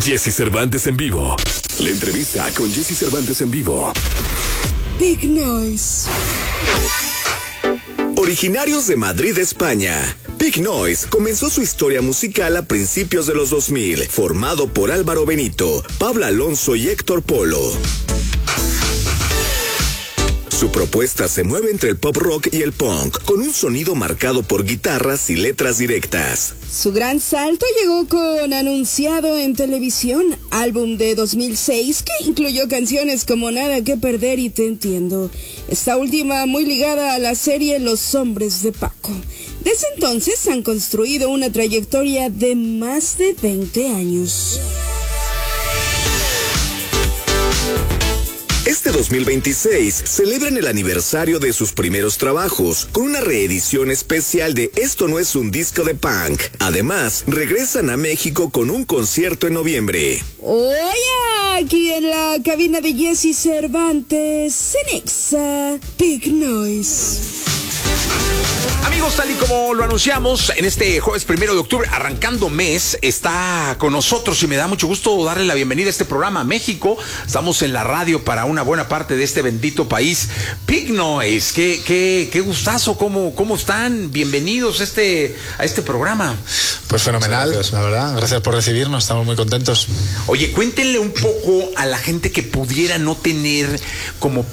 Jesse Cervantes en vivo. La entrevista con Jesse Cervantes en vivo. Big Noise. Originarios de Madrid, España, Big Noise comenzó su historia musical a principios de los 2000, formado por Álvaro Benito, Pablo Alonso y Héctor Polo. Su propuesta se mueve entre el pop rock y el punk, con un sonido marcado por guitarras y letras directas. Su gran salto llegó con Anunciado en Televisión, álbum de 2006 que incluyó canciones como Nada que Perder y Te Entiendo. Esta última muy ligada a la serie Los Hombres de Paco. Desde entonces han construido una trayectoria de más de 20 años. Este 2026 celebran el aniversario de sus primeros trabajos con una reedición especial de Esto no es un disco de punk. Además, regresan a México con un concierto en noviembre. Oye, aquí en la cabina de Jesse Cervantes, en Exa, Big Noise. Amigos, tal y como lo anunciamos, en este jueves 1 de octubre, arrancando mes, está con nosotros y me da mucho gusto darle la bienvenida a este programa México. Estamos en la radio para una buena parte de este bendito país. Big Noise, qué gustazo, ¿cómo están? Bienvenidos a este programa. Pues fenomenal, gracias, la verdad. Gracias por recibirnos, estamos muy contentos. Oye, cuéntenle un poco a la gente que pudiera no tener como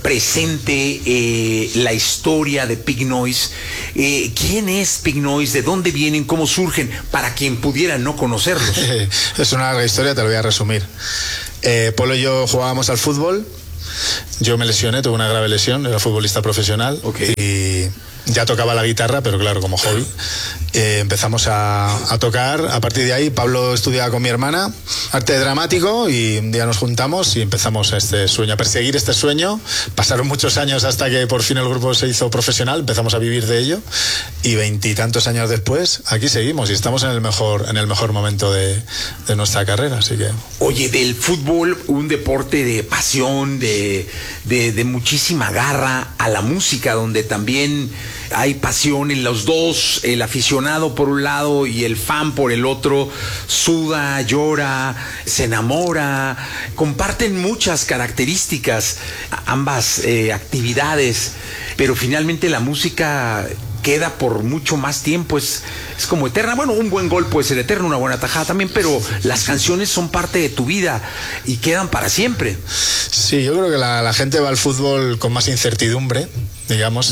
presente la historia de Big Noise. ¿Quién es Big Noise? ¿De dónde vienen? ¿Cómo surgen? Para quien pudiera no conocerlos. Es una larga historia, te lo voy a resumir. Polo y yo jugábamos al fútbol. Yo me lesioné, tuve una grave lesión, era futbolista profesional. Okay. Y ya tocaba la guitarra, pero claro, como hobby. Empezamos a tocar. A partir de ahí, Pablo estudiaba con mi hermana arte dramático y un día nos juntamos y empezamos a perseguir este sueño. Pasaron muchos años hasta que por fin el grupo se hizo profesional, empezamos a vivir de ello y 20 y tantos años después aquí seguimos y estamos en el mejor momento de nuestra carrera, así que... Oye, del fútbol, un deporte de pasión, de muchísima garra, a la música, donde también hay pasión en los dos, el aficionado por un lado y el fan por el otro, suda, llora, se enamora, comparten muchas características, ambas actividades, pero finalmente la música queda por mucho más tiempo, es como eterna. Bueno, un buen gol puede ser eterno, una buena tajada también, pero las canciones son parte de tu vida y quedan para siempre. Sí, yo creo que la gente va al fútbol con más incertidumbre, digamos.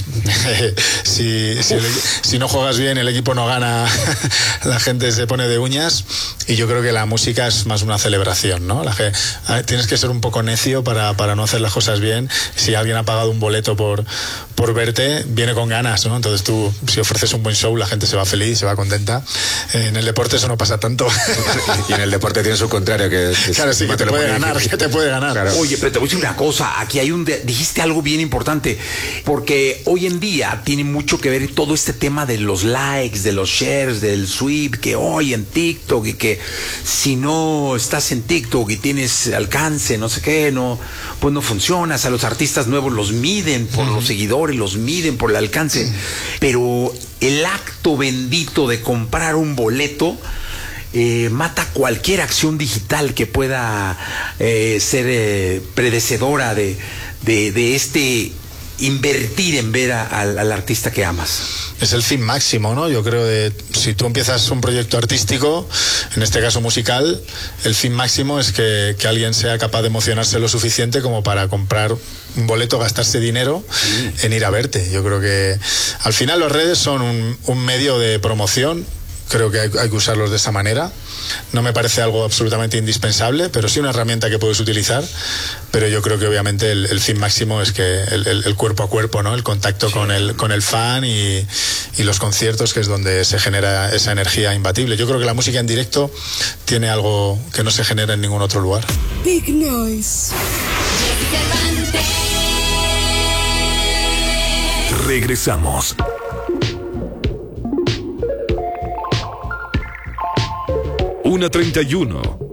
Si no juegas bien, el equipo no gana, la gente se pone de uñas y yo creo que la música es más una celebración, ¿no? Tienes que ser un poco necio para no hacer las cosas bien. Si alguien ha pagado un boleto por verte, viene con ganas, ¿no? Entonces tú, si ofreces un buen show, la gente se va feliz, se va contenta. En el deporte eso no pasa tanto. Y en el deporte tiene su contrario, que claro, sí, que te puede ganar, Claro. Oye, pero te voy a decir una cosa, aquí dijiste algo bien importante, porque hoy en día tiene mucho que ver todo este tema de los likes, de los shares, del sweep, que hoy en TikTok, y que si no estás en TikTok y tienes alcance, no sé qué, pues no funcionas. A los artistas nuevos los miden por los seguidores, los miden por el alcance, pero el acto bendito de comprar un boleto mata cualquier acción digital que pueda ser predecedora de este invertir en ver al artista que amas. Es el fin máximo, ¿no? Yo creo que si tú empiezas un proyecto artístico, en este caso musical, el fin máximo es que alguien sea capaz de emocionarse lo suficiente como para comprar un boleto, gastarse dinero en ir a verte. Yo creo que al final las redes son un medio de promoción. Creo que hay que usarlos de esa manera. No me parece algo absolutamente indispensable, pero sí una herramienta que puedes utilizar. Pero yo creo que obviamente el fin máximo es que el cuerpo a cuerpo, ¿no? El contacto con el fan y los conciertos, que es donde se genera esa energía imbatible. Yo creo que la música en directo tiene algo que no se genera en ningún otro lugar. Big Noise. Regresamos. 1:31.